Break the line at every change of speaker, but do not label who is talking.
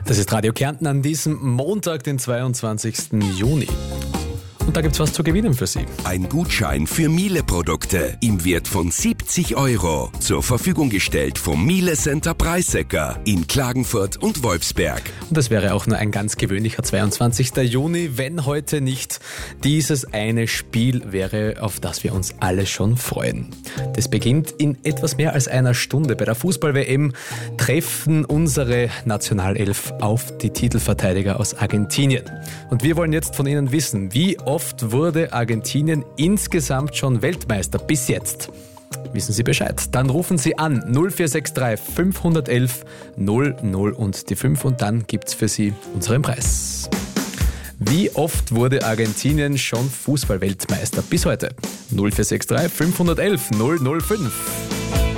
Das ist Radio Kärnten an diesem Montag, den 22. Juni. Und da gibt's was zu gewinnen für Sie.
Ein Gutschein für Miele-Produkte im Wert von 70 € zur Verfügung gestellt vom Miele Center Preissecker in Klagenfurt und Wolfsberg.
Und das wäre auch nur ein ganz gewöhnlicher 22. Juni, wenn heute nicht dieses eine Spiel wäre, auf das wir uns alle schon freuen. Das beginnt in etwas mehr als einer Stunde. Bei der Fußball-WM treffen unsere Nationalelf auf die Titelverteidiger aus Argentinien. Und wir wollen jetzt von Ihnen wissen, wie oft wurde Argentinien insgesamt schon Weltmeister bis jetzt? Wissen Sie Bescheid? Dann rufen Sie an 0463 511 00 und die 5 und dann gibt's für Sie unseren Preis. Wie oft wurde Argentinien schon Fußball-Weltmeister bis heute? 0463 511 005.